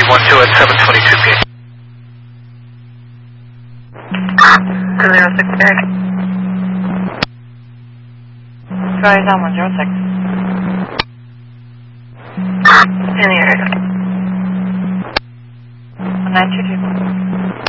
12 at 7:22 p.m. 206 Derek. Try down 106. In the area. 1922.